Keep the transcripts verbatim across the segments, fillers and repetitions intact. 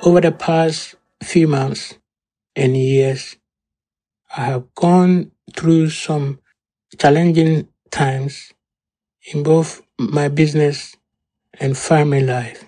Over the past few months and years, I have gone through some challenging times in both my business and family life.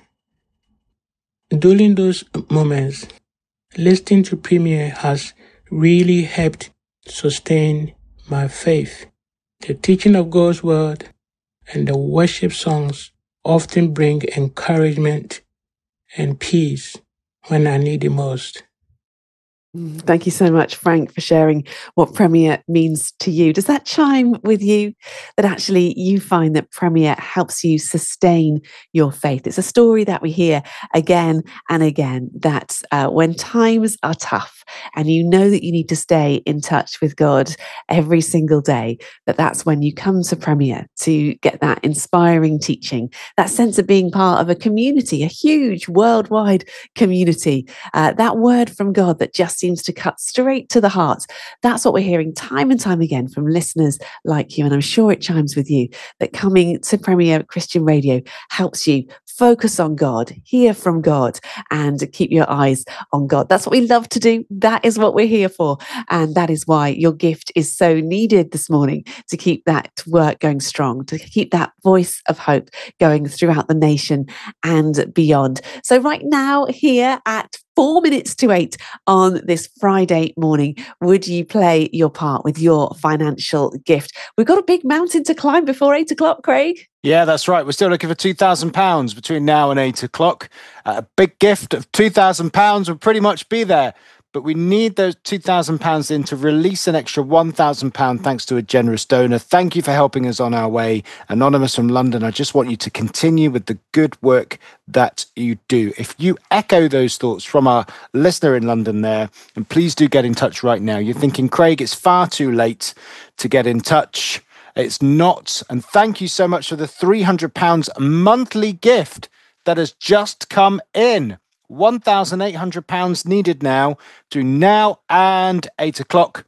During those moments, listening to Premier has really helped sustain my faith. The teaching of God's word and the worship songs often bring encouragement and peace when I need it most. Thank you so much, Frank, for sharing what Premier means to you. Does that chime with you, that actually you find that Premier helps you sustain your faith? It's a story that we hear again and again, that uh, when times are tough and you know that you need to stay in touch with God every single day, that that's when you come to Premier to get that inspiring teaching, that sense of being part of a community, a huge worldwide community, uh, that word from God that just seems to cut straight to the heart. That's what we're hearing time and time again from listeners like you. And I'm sure it chimes with you that coming to Premier Christian Radio helps you focus on God, hear from God, and keep your eyes on God. That's what we love to do. That is what we're here for. And that is why your gift is so needed this morning, to keep that work going strong, to keep that voice of hope going throughout the nation and beyond. So right now, here at Four minutes to eight on this Friday morning, would you play your part with your financial gift? We've got a big mountain to climb before eight o'clock, Craig. Yeah, that's right. We're still looking for two thousand pounds between now and eight o'clock. Uh, a big gift of two thousand pounds will pretty much be there. But we need those two thousand pounds in to release an extra one thousand pounds thanks to a generous donor. Thank you for helping us on our way. Anonymous from London, I just want you to continue with the good work that you do. If you echo those thoughts from our listener in London there, and please do get in touch right now. You're thinking, Craig, it's far too late to get in touch. It's not. And thank you so much for the three hundred pounds monthly gift that has just come in. one thousand eight hundred pounds needed now between now and eight o'clock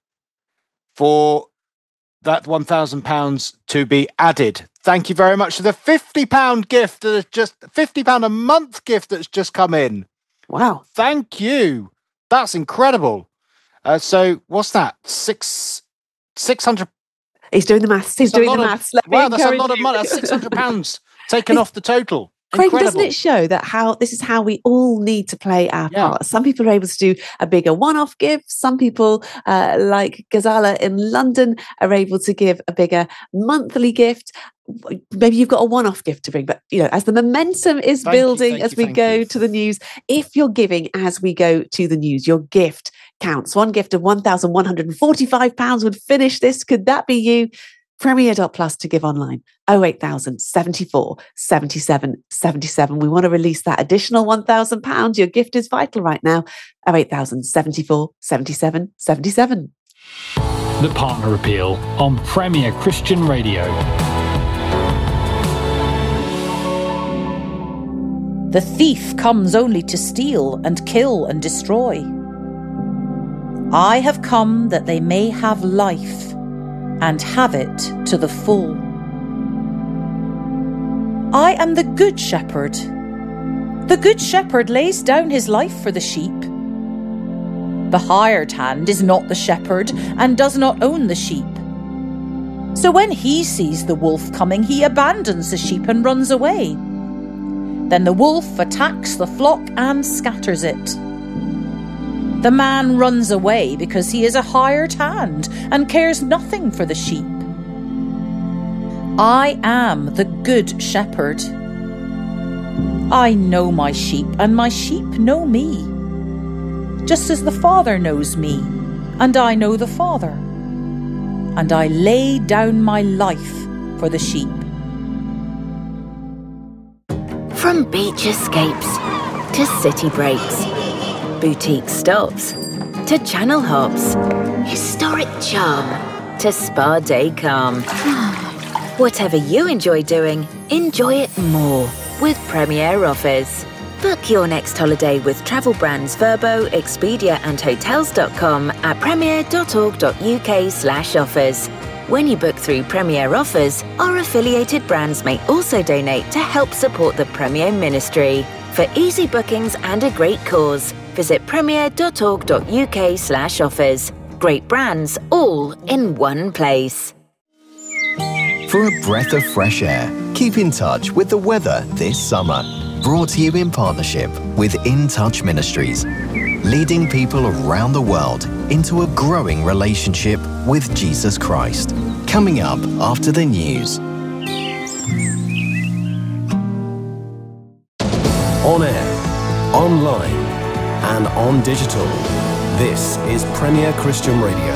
for that one thousand pounds to be added. Thank you very much for the fifty pounds gift that is just fifty pounds a month gift that's just come in. Wow. Thank you. That's incredible. Uh, so what's that? Six, six hundred. He's doing the maths. He's doing the maths. Of, wow, that's a lot of money. That's six hundred pounds taken off the total. Craig, Incredible. Doesn't it show that how this is how we all need to play our yeah. part? Some people are able to do a bigger one-off gift. Some people, uh, like Ghazala in London, are able to give a bigger monthly gift. Maybe you've got a one-off gift to bring, but you know, as the momentum is thank building, you, as you, we go you. to the news, if you're giving as we go to the news, your gift counts. One gift of one thousand one hundred forty-five pounds would finish this. Could that be you? Premier dot plus to give online, oh eight thousand seventy-four seventy-seven seventy-seven. We want to release that additional one thousand pounds. Your gift is vital right now, oh eight thousand seventy-four seventy-seven seventy-seven. The Partner Appeal on Premier Christian Radio. The thief comes only to steal and kill and destroy. I have come that they may have life and have it to the full. I am the good shepherd. The good shepherd lays down his life for the sheep. The hired hand is not the shepherd and does not own the sheep. So when he sees the wolf coming, he abandons the sheep and runs away. Then the wolf attacks the flock and scatters it. The man runs away because he is a hired hand and cares nothing for the sheep. I am the good shepherd. I know my sheep, and my sheep know me, just as the Father knows me, and I know the Father. And I lay down my life for the sheep. From beach escapes to city breaks, boutique stops to channel hops, historic charm to spa day calm. Whatever you enjoy doing, enjoy it more with Premier Offers. Book your next holiday with travel brands Vrbo, Expedia and Hotels dot com at premier dot org dot uk slash offers. When you book through Premier Offers, our affiliated brands may also donate to help support the Premier Ministry. For easy bookings and a great cause, visit premier.org.uk slash offers. Great brands, all in one place. For a breath of fresh air, keep in touch with the weather this summer. Brought to you in partnership with In Touch Ministries, leading people around the world into a growing relationship with Jesus Christ. Coming up after the news. On air, online, and on digital. This is Premier Christian Radio.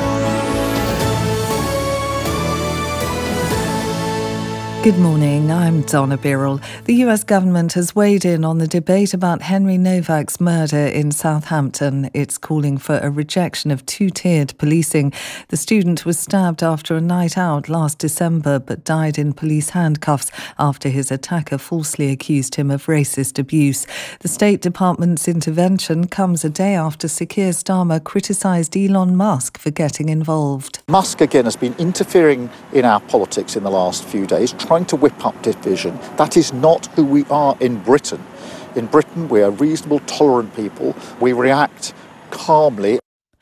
Good morning, I'm Donna Birrell. The U S government has weighed in on the debate about Henry Novak's murder in Southampton. It's calling for a rejection of two-tiered policing. The student was stabbed after a night out last December but died in police handcuffs after his attacker falsely accused him of racist abuse. The State Department's intervention comes a day after Sir Keir Starmer criticised Elon Musk for getting involved. Musk again has been interfering in our politics in the last few days, trying to whip up division. That is not who we are in Britain. In Britain, we are reasonable, tolerant people. We react calmly.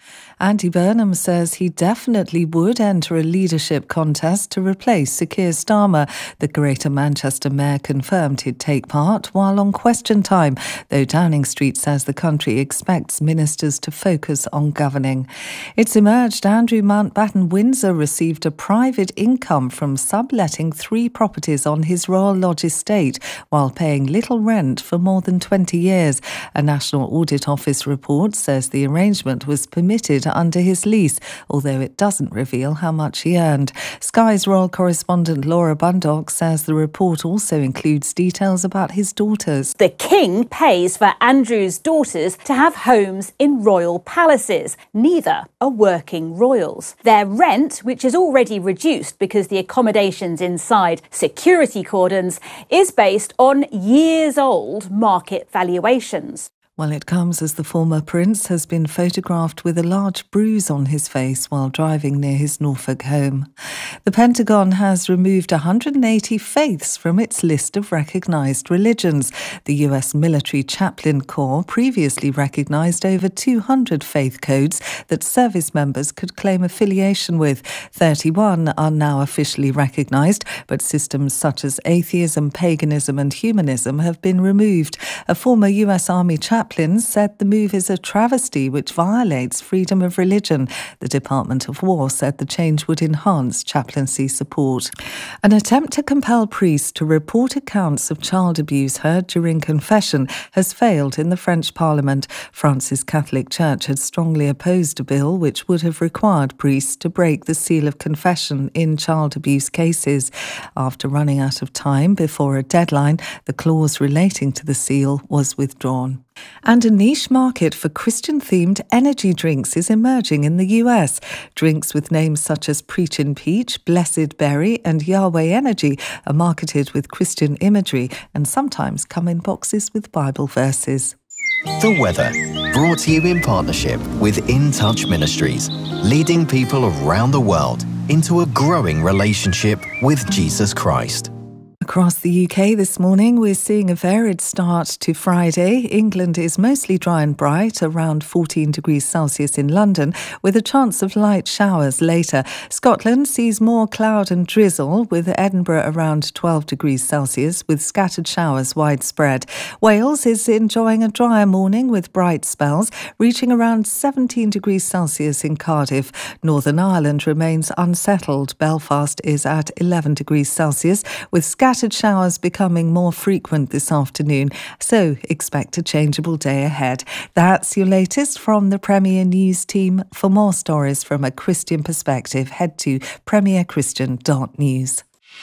Andy Burnham says he definitely would enter a leadership contest to replace Sir Keir Starmer. The Greater Manchester Mayor confirmed he'd take part while on Question Time, though Downing Street says the country expects ministers to focus on governing. It's emerged Andrew Mountbatten Windsor received a private income from subletting three properties on his Royal Lodge estate while paying little rent for more than twenty years. A National Audit Office report says the arrangement was permitted under his lease, although it doesn't reveal how much he earned. Sky's royal correspondent Laura Bundock says the report also includes details about his daughters. The King pays for Andrew's daughters to have homes in royal palaces. Neither are working royals. Their rent, which is already reduced because the accommodations inside security cordons, is based on years-old market valuations. Well, it comes as the former prince has been photographed with a large bruise on his face while driving near his Norfolk home. The Pentagon has removed one hundred eighty faiths from its list of recognised religions. The U S Military Chaplain Corps previously recognised over two hundred faith codes that service members could claim affiliation with. thirty-one are now officially recognised, but systems such as atheism, paganism and humanism have been removed. A former U S Army chaplain said the move is a travesty which violates freedom of religion. The Department of War said the change would enhance chaplaincy support. An attempt to compel priests to report accounts of child abuse heard during confession has failed in the French Parliament. France's Catholic Church had strongly opposed a bill which would have required priests to break the seal of confession in child abuse cases. After running out of time before a deadline, the clause relating to the seal was withdrawn. And a niche market for Christian-themed energy drinks is emerging in the U S. Drinks with names such as Preachin' Peach, Blessed Berry and Yahweh Energy are marketed with Christian imagery and sometimes come in boxes with Bible verses. The weather, brought to you in partnership with In Touch Ministries, leading people around the world into a growing relationship with Jesus Christ. Across the U K this morning, we're seeing a varied start to Friday. England is mostly dry and bright, around fourteen degrees Celsius in London, with a chance of light showers later. Scotland sees more cloud and drizzle, with Edinburgh around twelve degrees Celsius, with scattered showers widespread. Wales is enjoying a drier morning with bright spells, reaching around seventeen degrees Celsius in Cardiff. Northern Ireland remains unsettled. Belfast is at eleven degrees Celsius, with scattered showers becoming more frequent this afternoon, so expect a changeable day ahead. That's your latest from the Premier News team. For more stories from a Christian perspective, head to premier christian dot news.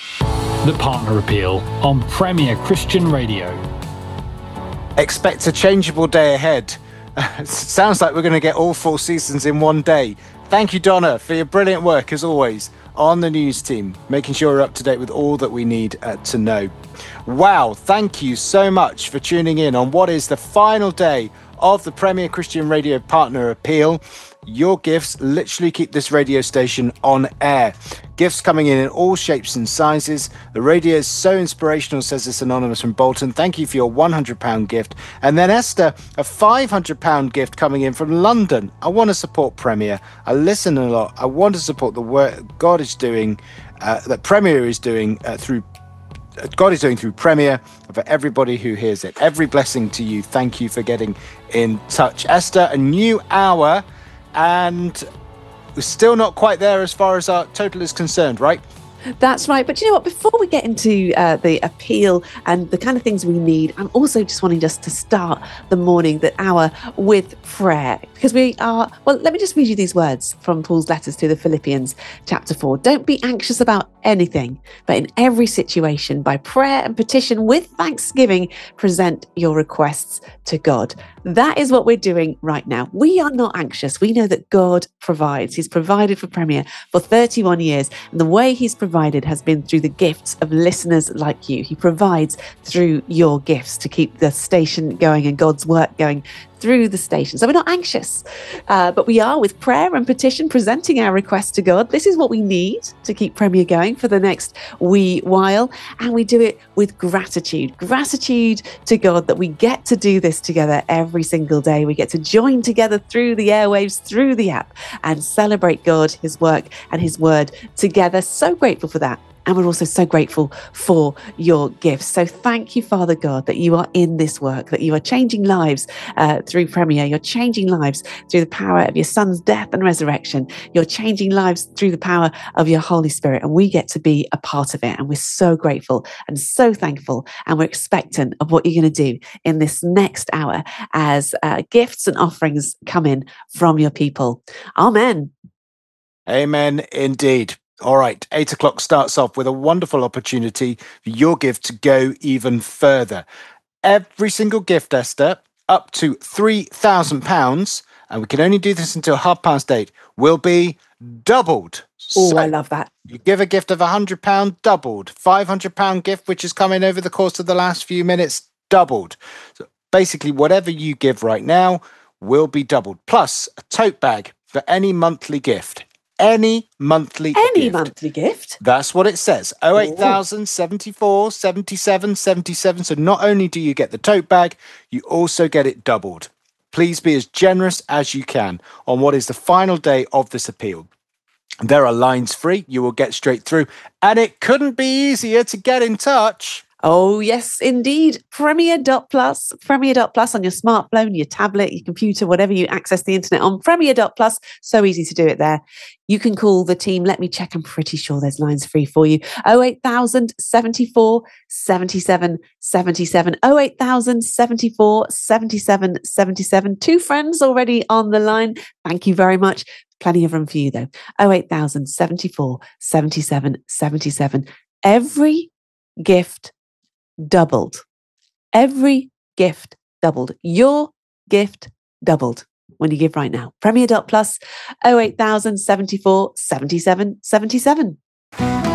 The Partner Appeal on Premier Christian Radio. Expect a changeable day ahead. Sounds like we're going to get all four seasons in one day. Thank you, Donna, for your brilliant work as always on the news team, making sure we're up to date with all that we need uh, to know. Wow, thank you so much for tuning in on what is the final day of the Premier Christian Radio Partner Appeal. Your gifts literally keep this radio station on air. Gifts coming in in all shapes and sizes. The radio is so inspirational, says this anonymous from Bolton. Thank you for your one hundred pounds gift. And then Esther, a five hundred pounds gift coming in from London. I want to support Premier. I listen a lot. I want to support the work God is doing, uh, that Premier is doing uh, through God is doing through Premier, for everybody who hears it. Every blessing to you. Thank you for getting in touch. Esther, a new hour, and we're still not quite there as far as our total is concerned, right? That's right. But you know what? Before we get into uh, the appeal and the kind of things we need, I'm also just wanting us to start the morning, the hour, with prayer. Because we are, well, let me just read you these words from Paul's letters to the Philippians, chapter four. Don't be anxious about anything, but in every situation, by prayer and petition with thanksgiving, present your requests to God. That is what we're doing right now. We are not anxious. We know that God provides. He's provided for Premier for thirty-one years. And the way he's provided has been through the gifts of listeners like you. He provides through your gifts to keep the station going and God's work going through the station. So we're not anxious, uh, but we are, with prayer and petition, presenting our request to God. This is what we need to keep Premier going for the next wee while. And we do it with gratitude. Gratitude to God that we get to do this together every single day. We get to join together through the airwaves, through the app, and celebrate God, his work and his word together. So grateful for that. And we're also so grateful for your gifts. So thank you, Father God, that you are in this work, that you are changing lives uh, through Premier. You're changing lives through the power of your Son's death and resurrection. You're changing lives through the power of your Holy Spirit. And we get to be a part of it. And we're so grateful and so thankful. And we're expectant of what you're going to do in this next hour as uh, gifts and offerings come in from your people. Amen. Amen, indeed. All right, eight o'clock starts off with a wonderful opportunity for your gift to go even further. Every single gift, Esther, up to three thousand pounds, and we can only do this until half past eight, will be doubled. Oh, So I love that. you give a gift of one hundred pounds, doubled. five hundred pounds gift, which has come in over the course of the last few minutes, doubled. So basically, whatever you give right now will be doubled. Plus, a tote bag for any monthly gift. Any monthly Any gift. monthly gift. That's what it says. oh eight thousand, seventy-four, seventy-seven, seventy-seven. So not only do you get the tote bag, you also get it doubled. Please be as generous as you can on what is the final day of this appeal. There are lines free. You will get straight through. And it couldn't be easier to get in touch. Oh, yes, indeed. Premier dot plus, Premier dot plus on your smartphone, your tablet, your computer, whatever you access the internet on, Premier dot plus. So easy to do it there. You can call the team. Let me check. I'm pretty sure there's lines free for you. oh eight thousand, seventy-four, seventy-seven, seventy-seven. oh eight thousand, seventy-four, seventy-seven, seventy-seven. Two friends already on the line. Thank you very much. Plenty of room for you, though. oh eight thousand, seventy-four, seventy-seven, seventy-seven. Every gift doubled. Every gift doubled. Your gift doubled when you give right now. Premier dot plus, oh eight thousand, seventy-four, seventy-seven, seventy-seven.